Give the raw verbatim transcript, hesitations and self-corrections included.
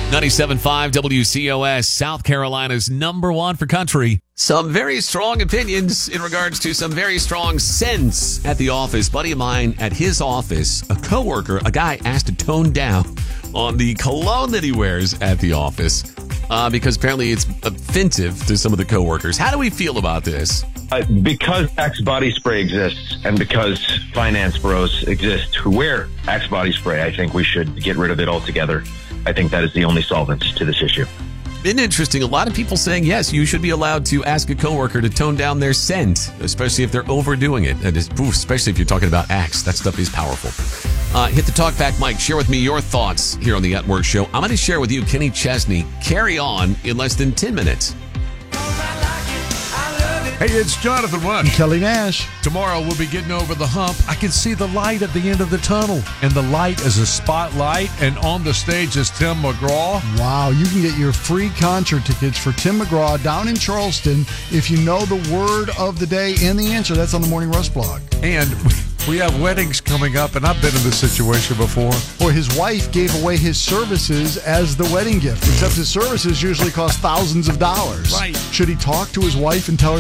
ninety-seven point five W C O S, South Carolina's number one for country. Some very strong opinions in regards to some very strong scents at the office. Buddy of mine at his office, a coworker, a guy asked to tone down on the cologne that he wears at the office uh, because apparently it's offensive to some of the coworkers. How do we feel about this? Uh, because Axe body spray exists and because finance bros exist who wear Axe body spray, I think we should get rid of it altogether. I think that is the only solvent to this issue. Been interesting. A lot of people saying, yes, you should be allowed to ask a coworker to tone down their scent, especially if they're overdoing it. And especially if you're talking about Axe. That stuff is powerful. Uh, hit the talk back, Mike. Share with me your thoughts here on the At Work Show. I'm going to share with you Kenny Chesney. Carry on in less than ten minutes. Hey, it's Jonathan Rush. And Kelly Nash. Tomorrow we'll be getting over the hump. I can see the light at the end of the tunnel. And the light is a spotlight. And on the stage is Tim McGraw. Wow, you can get your free concert tickets for Tim McGraw down in Charleston if you know the word of the day and the answer. That's on the Morning Rush blog. And we have weddings coming up, and I've been in this situation before. Boy, his wife gave away his services as the wedding gift, except his services usually cost thousands of dollars. Right. Should he talk to his wife and tell her